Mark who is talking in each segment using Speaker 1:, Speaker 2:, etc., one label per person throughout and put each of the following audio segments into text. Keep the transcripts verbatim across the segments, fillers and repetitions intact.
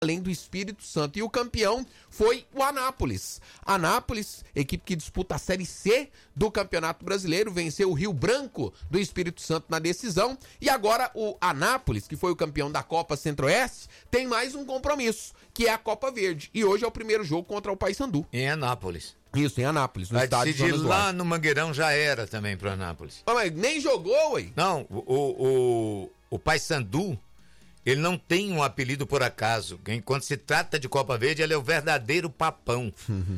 Speaker 1: além do Espírito Santo. E o campeão foi o Anápolis. Anápolis, equipe que disputa a Série C do Campeonato Brasileiro, venceu o Rio Branco do Espírito Santo na decisão. E agora o Anápolis, que foi o campeão da Copa Centro-Oeste, tem mais um compromisso, que é a Copa Verde. E hoje é o primeiro jogo contra o Paysandu.
Speaker 2: Em Anápolis.
Speaker 1: Isso, em Anápolis, no
Speaker 2: Vai
Speaker 1: estádio
Speaker 2: decidir
Speaker 1: Jonas
Speaker 2: lá
Speaker 1: Duarte.
Speaker 2: no Mangueirão já era também pro Anápolis.
Speaker 1: Ah, mas nem jogou, ué?
Speaker 2: Não, o, o, o Paysandu, ele não tem um apelido por acaso. Quando se trata de Copa Verde, ele é o verdadeiro papão.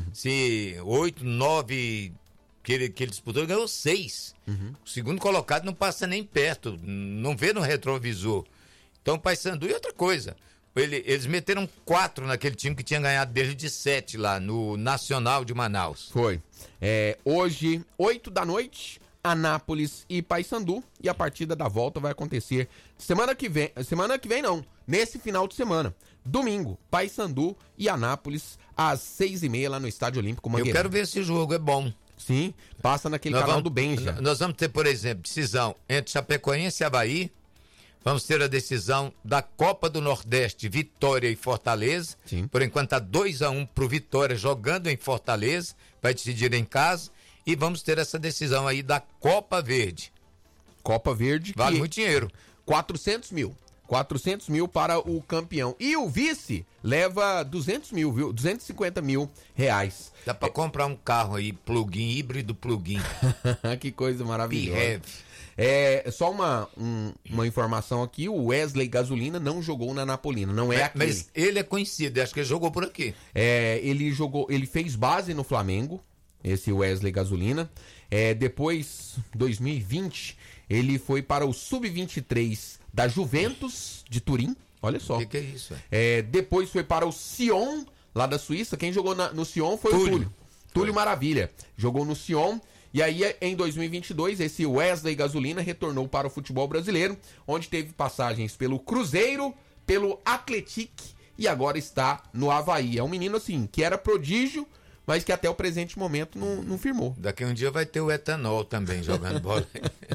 Speaker 2: Se oito, nove que ele, que ele disputou, ele ganhou seis. Uhum. O segundo colocado não passa nem perto, não vê no retrovisor. Então o Paysandu, e outra coisa, ele, eles meteram quatro naquele time que tinha ganhado dele de sete lá no Nacional de Manaus.
Speaker 1: Foi. É, hoje, oito da noite, Anápolis e Paysandu, e a partida da volta vai acontecer semana que vem, semana que vem não, nesse final de semana, domingo, Paysandu e Anápolis, às seis e meia lá no Estádio Olímpico Mangueirão.
Speaker 2: Eu quero ver esse jogo, é bom.
Speaker 1: Sim, passa naquele nós canal
Speaker 2: vamos,
Speaker 1: do Benja.
Speaker 2: Nós vamos ter, por exemplo, decisão entre Chapecoense e Avaí, vamos ter a decisão da Copa do Nordeste, Vitória e Fortaleza.
Speaker 1: Sim.
Speaker 2: Por enquanto tá dois a um pro Vitória jogando em Fortaleza, vai decidir em casa. E vamos ter essa decisão aí da Copa Verde.
Speaker 1: Copa Verde.
Speaker 2: Vale
Speaker 1: que
Speaker 2: muito dinheiro.
Speaker 1: quatrocentos mil. quatrocentos mil para o campeão. E o vice leva duzentos mil, viu? duzentos e cinquenta mil reais.
Speaker 2: Dá pra é... comprar um carro aí, plug-in, híbrido plug-in.
Speaker 1: Que coisa maravilhosa.
Speaker 2: P-Heavy.
Speaker 1: É, só uma, um, uma informação aqui, o Wesley Gasolina não jogou na Napolina, não é
Speaker 2: mas,
Speaker 1: aquele.
Speaker 2: Mas ele é conhecido, acho que ele jogou por aqui.
Speaker 1: É, ele jogou, ele fez base no Flamengo, esse Wesley Gasolina. É, depois, dois mil e vinte, ele foi para o sub vinte e três da Juventus de Turim, olha só.
Speaker 2: O que, que é isso?
Speaker 1: É, depois foi para o Sion, lá da Suíça. Quem jogou na, no Sion foi Túlio. o Túlio. Túlio foi. Maravilha. Jogou no Sion. E aí, em dois mil e vinte e dois, esse Wesley Gasolina retornou para o futebol brasileiro, onde teve passagens pelo Cruzeiro, pelo Atlético e agora está no Avaí. É um menino, assim, que era prodígio, mas que até o presente momento não, não firmou.
Speaker 2: Daqui um dia vai ter o etanol também jogando bola.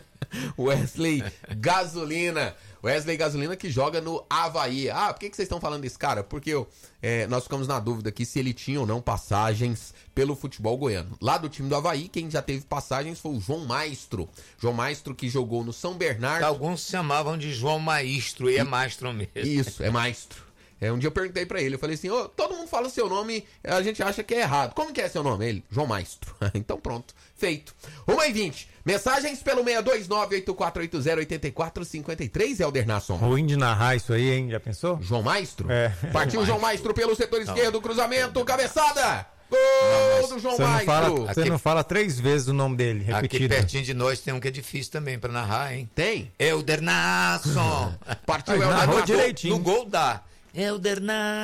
Speaker 1: Wesley Gasolina. Wesley Gasolina que joga no Avaí. Ah, por que, que vocês estão falando desse cara? Porque eu, é, nós ficamos na dúvida aqui se ele tinha ou não passagens pelo futebol goiano. Lá do time do Avaí, quem já teve passagens foi o João Maestro. João Maestro que jogou no São Bernardo.
Speaker 2: Alguns chamavam de João Maestro e é Maestro mesmo.
Speaker 1: Isso, é Maestro. É, um dia eu perguntei pra ele, eu falei assim, oh, todo mundo fala seu nome, a gente acha que é errado. Como que é seu nome? Ele, João Maestro. Então pronto, feito. uma e vinte, mensagens pelo seis dois nove, oito quatro oito zero, oito quatro cinco três, Helder Nasson.
Speaker 3: Ruim de narrar isso aí, hein? Já pensou?
Speaker 1: João Maestro?
Speaker 3: É.
Speaker 1: Partiu João Maestro pelo setor esquerdo, não. Cruzamento, cabeçada! Gol
Speaker 2: não,
Speaker 1: do João
Speaker 3: você
Speaker 1: Maestro!
Speaker 3: Não fala, você
Speaker 2: aqui,
Speaker 3: não fala três vezes o nome dele, repetido.
Speaker 2: Aqui pertinho de nós tem um que é difícil também pra narrar, hein?
Speaker 1: Tem?
Speaker 2: Helder Nasson!
Speaker 1: Partiu
Speaker 3: Aí,
Speaker 1: Helder
Speaker 3: narrou
Speaker 1: Nasson.
Speaker 3: direitinho.
Speaker 2: No gol dá. Helder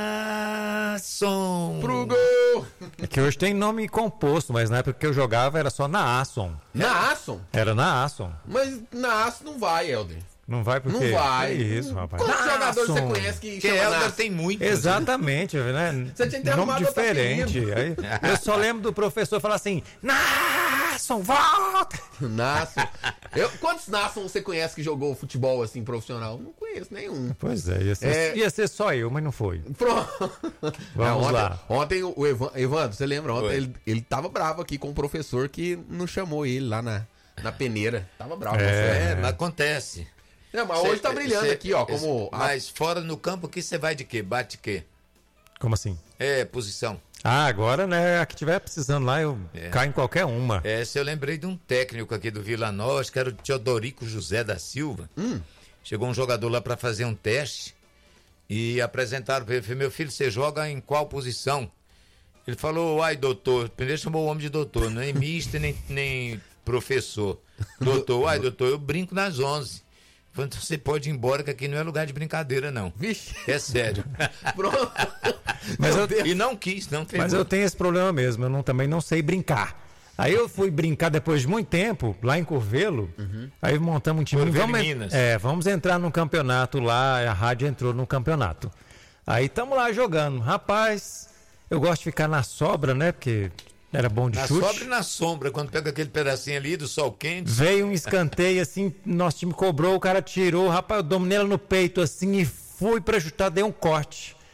Speaker 2: Nasson.
Speaker 1: Pro gol!
Speaker 3: É que hoje tem nome composto, mas na época que eu jogava era só na Asson.
Speaker 1: Na Asson?
Speaker 3: Era na Asson.
Speaker 1: Mas na Asson não vai, Helder.
Speaker 3: Não vai porque...
Speaker 1: Não vai.
Speaker 3: É isso, rapaz.
Speaker 1: Quantos jogadores você
Speaker 3: Nasson.
Speaker 1: conhece que
Speaker 2: Que
Speaker 1: chama
Speaker 2: Helder
Speaker 1: Nasson?
Speaker 2: tem muitos.
Speaker 3: Exatamente, né?
Speaker 1: Você tinha que ter
Speaker 3: nome
Speaker 1: arrumado outro
Speaker 3: diferente. Aí, eu só lembro do professor falar assim, Nasson, volta!
Speaker 1: Nasson. Eu, quantos Nasson você conhece que jogou futebol assim profissional? Não conheço nenhum.
Speaker 3: Pois é, ia ser,
Speaker 1: É...
Speaker 3: ia ser só eu, mas não foi.
Speaker 1: Pronto.
Speaker 3: Vamos
Speaker 1: ontem,
Speaker 3: lá.
Speaker 1: Ontem o Evan, Evandro, você lembra? Ontem
Speaker 2: Oi.
Speaker 1: ele, ele tava bravo aqui com o professor que não chamou ele lá na, na peneira. Tava bravo.
Speaker 3: É.
Speaker 2: É, mas acontece.
Speaker 1: Não, mas
Speaker 2: Cê,
Speaker 1: hoje tá brilhando
Speaker 2: cê,
Speaker 1: aqui, ó. Como a...
Speaker 2: Mas fora no campo, que você vai de quê? Bate quê?
Speaker 3: Como assim?
Speaker 2: É, posição.
Speaker 3: Ah, agora, né, a que tiver precisando lá, eu
Speaker 2: É.
Speaker 3: caio em qualquer uma.
Speaker 2: É, se eu lembrei de um técnico aqui do Vila Nova, que era o Teodorico José da Silva.
Speaker 1: Hum.
Speaker 2: Chegou um jogador lá para fazer um teste e apresentaram para ele, falei, meu filho, você joga em qual posição? Ele falou, ai doutor, primeiro chamou o homem de doutor, nem mister, nem, nem professor. Doutor, ai doutor, eu brinco nas onze. Falei, então você pode ir embora, que aqui não é lugar de brincadeira, não.
Speaker 1: Vixe.
Speaker 2: É sério.
Speaker 1: Pronto.
Speaker 3: Mas eu,
Speaker 2: E não quis, não fez.
Speaker 3: mas eu tenho esse problema mesmo, eu não, também não sei brincar. Aí eu fui brincar depois de muito tempo, lá em Curvelo,
Speaker 1: Uhum.
Speaker 3: aí montamos um time.
Speaker 2: Curvelo,
Speaker 3: Vamos,
Speaker 2: Minas.
Speaker 3: é, vamos entrar num campeonato lá, a rádio entrou num campeonato. Aí estamos lá jogando. Rapaz, eu gosto de ficar na sobra, né, porque era bom de
Speaker 2: Na
Speaker 3: chute.
Speaker 2: sobra e na sombra, quando pega aquele pedacinho ali do sol quente.
Speaker 3: Veio um escanteio assim, nosso time cobrou, o cara tirou, rapaz, eu dominei ela no peito assim e fui pra chutar, dei um corte.